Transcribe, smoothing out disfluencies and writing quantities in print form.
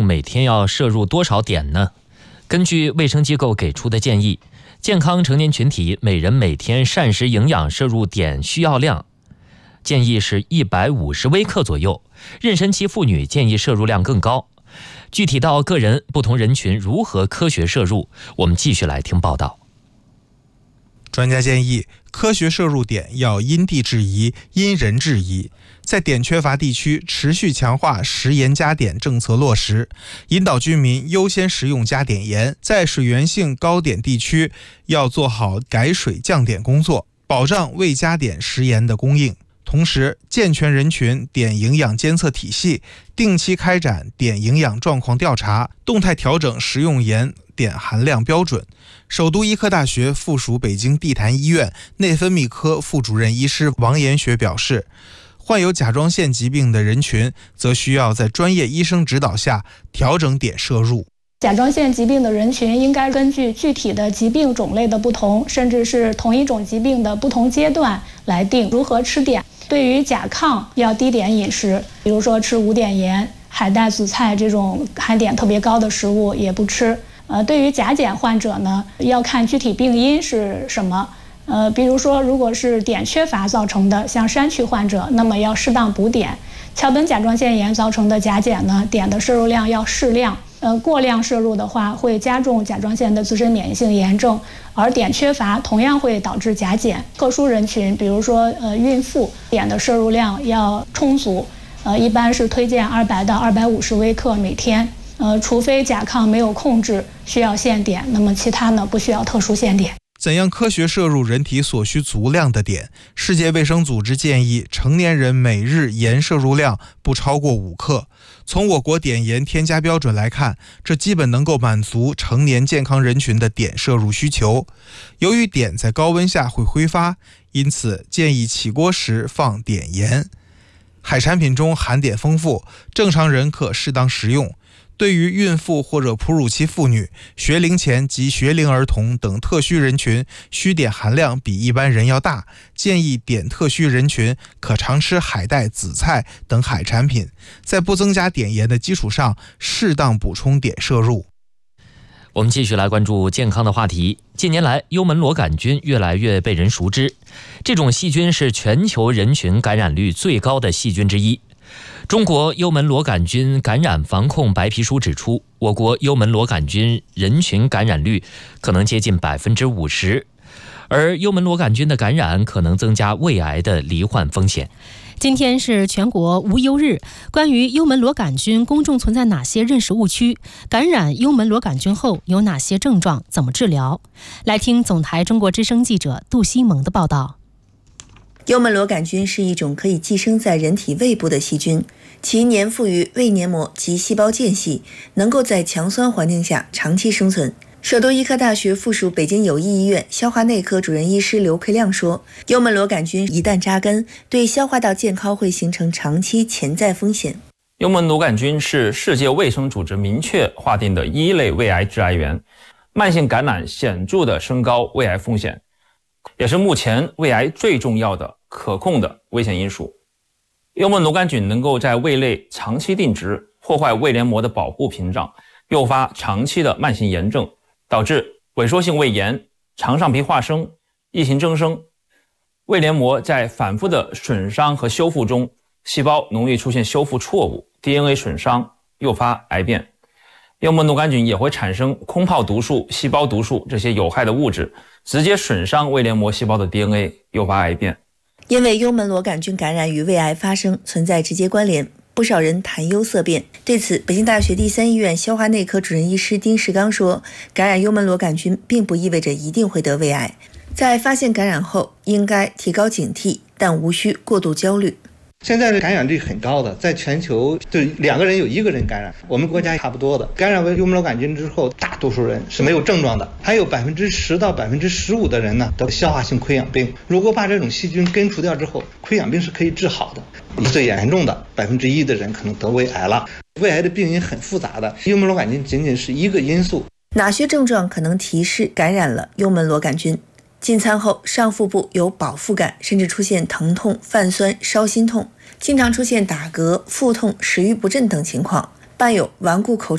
每天要摄入多少碘呢？根据卫生机构给出的建议，健康成年群体每人每天膳食营养摄入碘需要量建议是150微克左右，妊娠期妇女建议摄入量更高。具体到个人，不同人群如何科学摄入，我们继续来听报道。 专家建议，科学摄入碘要因地制宜、因人制宜，在碘缺乏地区持续强化食盐加碘政策落实，引导居民优先食用加碘盐。在水源性高碘地区，要做好改水降碘工作，保障未加碘食盐的供应。同时，健全人群碘营养监测体系，定期开展碘营养状况调查，动态调整食用盐碘含量标准。首都医科大学附属北京地坛医院内分泌科副主任医师王延学表示，患有甲状腺疾病的人群则需要在专业医生指导下调整碘摄入。 甲状腺疾病的人群应该根据具体的疾病种类的不同，甚至是同一种疾病的不同阶段来定如何吃碘。对于甲亢要低碘饮食，比如说吃无碘盐、海带、紫菜这种含碘特别高的食物也不吃。对于甲减患者呢，要看具体病因是什么。比如说如果是碘缺乏造成的，像山区患者，那么要适当补碘。桥本甲状腺炎造成的甲减呢，碘的摄入量要适量。过量摄入的话，会加重甲状腺的自身免疫性炎症，而碘缺乏同样会导致甲减。特殊人群，比如说孕妇，碘的摄入量要充足，一般是推荐200到250微克每天。除非甲亢没有控制，需要限碘，那么其他呢不需要特殊限碘。 怎样科学摄入人体所需足量的碘？世界卫生组织建议，成年人每日盐摄入量不超过5克。从我国碘盐添加标准来看，这基本能够满足成年健康人群的碘摄入需求。由于碘在高温下会挥发，因此建议起锅时放碘盐。海产品中含碘丰富，正常人可适当食用。对于孕妇或者哺乳期妇女、学龄前及学龄儿童等特需人群，需碘含量比一般人要大，建议碘特需人群可常吃海带、紫菜等海产品，在不增加碘盐的基础上，适当补充碘摄入。 我们继续来关注健康的话题。近年来，幽门螺杆菌越来越被人熟知，这种细菌是全球人群感染率最高的细菌之一。中国幽门螺杆菌感染防控白皮书指出，我国幽门螺杆菌人群感染率可能接近50%，而幽门螺杆菌的感染可能增加胃癌的罹患风险。 今天是全国无忧日，关于幽门螺杆菌，公众存在哪些认识误区？感染幽门螺杆菌后有哪些症状？怎么治疗？来听总台中国之声记者杜西蒙的报道。 幽门螺杆菌是一种可以寄生在人体胃部的细菌，其粘附于胃黏膜及细胞间隙，能够在强酸环境下长期生存。首都医科大学附属北京友谊医院消化内科主任医师刘奎亮说，幽门螺杆菌一旦扎根，对消化道健康会形成长期潜在风险。 幽门螺杆菌是世界卫生组织明确划定的一类胃癌致癌源，慢性感染显著地升高胃癌风险，也是目前胃癌最重要的可控的危险因素。幽门螺杆菌能够在胃内长期定植，破坏胃黏膜的保护屏障，诱发长期的慢性炎症，导致萎缩性胃炎、肠上皮化生、异形增生。胃黏膜在反复的损伤和修复中，细胞容易出现修复错误、DNA 损伤，诱发癌变。幽门螺杆菌也会产生空泡毒素、细胞毒素这些有害的物质，直接损伤胃黏膜细胞的 DNA， 诱发癌变。 因为幽门螺杆菌感染与胃癌发生存在直接关联，不少人谈忧色变。对此，北京大学第三医院消化内科主任医师丁世刚说，感染幽门螺杆菌并不意味着一定会得胃癌，在发现感染后应该提高警惕，但无需过度焦虑。 现在的感染率很高的，在全球就2个人有1个人感染，我们国家差不多的。感染为幽门螺杆菌之后，大多数人是没有症状的，还有10%到15%的人呢得消化性溃疡病。如果把这种细菌根除掉之后，溃疡病是可以治好的。最严重的1%的人可能得胃癌了。胃癌的病因很复杂的，幽门螺杆菌仅仅是一个因素。 哪些症状可能提示感染了幽门螺杆菌？进餐后上腹部有饱腹感，甚至出现疼痛、泛酸、烧心痛，经常出现打嗝、腹痛、食欲不振等情况，伴有顽固口